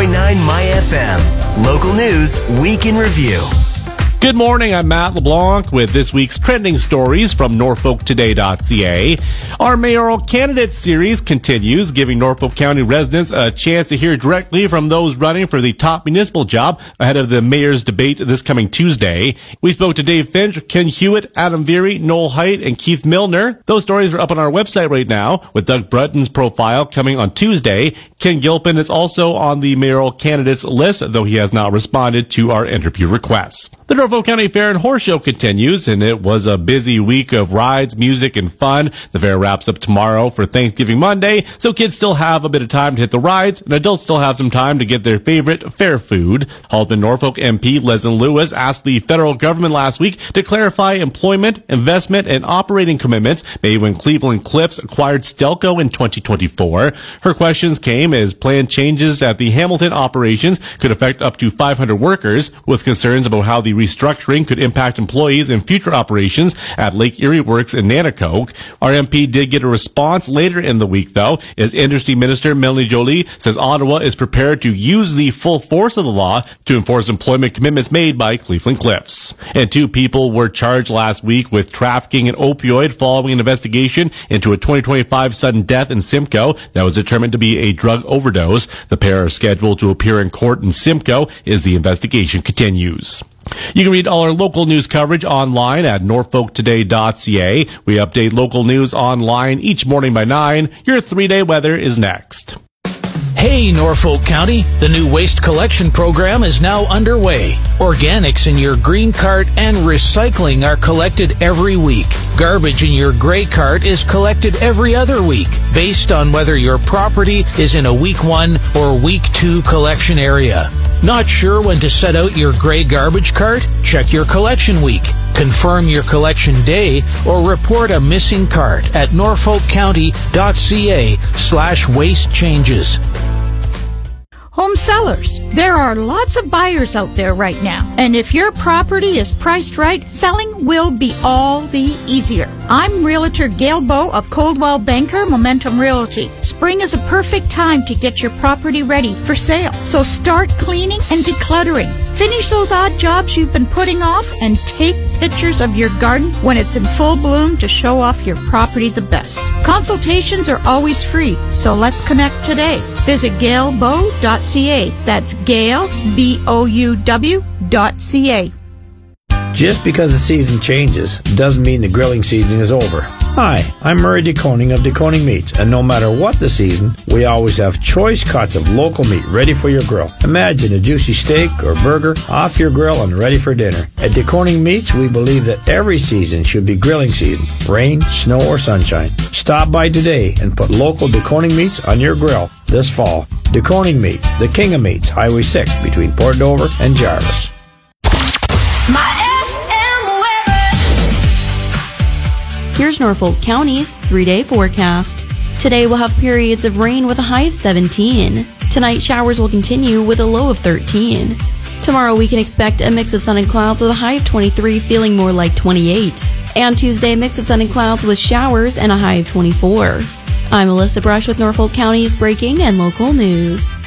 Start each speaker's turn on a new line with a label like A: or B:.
A: My FM. Local news, week in review.
B: Good morning, I'm Matt LeBlanc with this week's trending stories from NorfolkToday.ca. Our mayoral candidate series continues, giving Norfolk County residents a chance to hear directly from those running for the top municipal job ahead of the mayor's debate this coming Tuesday. We spoke to Dave Finch, Ken Hewitt, Adam Veery, Noel Height, and Keith Milner. Those stories are up on our website right now, with Doug Brunton's profile coming on Tuesday. Ken Gilpin is also on the mayoral candidates list, though he has not responded to our interview requests. The Norfolk County Fair and Horse Show continues, and it was a busy week of rides, music, and fun. The fair wraps up tomorrow for Thanksgiving Monday, so kids still have a bit of time to hit the rides, and adults still have some time to get their favorite fair food. Halton Norfolk MP Leslyn Lewis asked the federal government last week to clarify employment, investment, and operating commitments made when Cleveland Cliffs acquired Stelco in 2024. Her questions came as planned changes at the Hamilton operations could affect up to 500 workers, with concerns about how the restructuring could impact employees in future operations at Lake Erie Works in Nanticoke. Our MP did get a response later in the week, though, as Industry Minister Melanie Joly says Ottawa is prepared to use the full force of the law to enforce employment commitments made by Cleveland Cliffs. And 2 people were charged last week with trafficking an opioid following an investigation into a 2025 sudden death in Simcoe that was determined to be a drug overdose. The pair are scheduled to appear in court in Simcoe as the investigation continues. You can read all our local news coverage online at norfolktoday.ca. We update local news online each morning by 9. Your 3-day weather is next.
C: Hey, Norfolk County, the new waste collection program is now underway. Organics in your green cart and recycling are collected every week. Garbage in your gray cart is collected every other week, based on whether your property is in a week 1 or week 2 collection area. Not sure when to set out your gray garbage cart? Check your collection week. Confirm your collection day or report a missing cart at norfolkcounty.ca/waste changes.
D: Home sellers, there are lots of buyers out there right now. And if your property is priced right, selling will be all the easier. I'm Realtor Gail Bow of Coldwell Banker Momentum Realty. Spring is a perfect time to get your property ready for sale. So start cleaning and decluttering. Finish those odd jobs you've been putting off and take pictures of your garden when it's in full bloom to show off your property the best. Consultations are always free, so let's connect today. Visit gailbow.ca. That's Gail, BOUW.ca.
E: Just because the season changes doesn't mean the grilling season is over. Hi, I'm Murray DeConing of DeConing Meats, and no matter what the season, we always have choice cuts of local meat ready for your grill. Imagine a juicy steak or burger off your grill and ready for dinner. At DeConing Meats, we believe that every season should be grilling season, rain, snow, or sunshine. Stop by today and put local DeConing Meats on your grill this fall. DeConing Meats, the king of meats, Highway 6 between Port Dover and Jarvis.
F: Here's Norfolk County's 3-day forecast. Today we'll have periods of rain with a high of 17. Tonight showers will continue with a low of 13. Tomorrow we can expect a mix of sun and clouds with a high of 23, feeling more like 28. And Tuesday, a mix of sun and clouds with showers and a high of 24. I'm Alyssa Brush with Norfolk County's breaking and local news.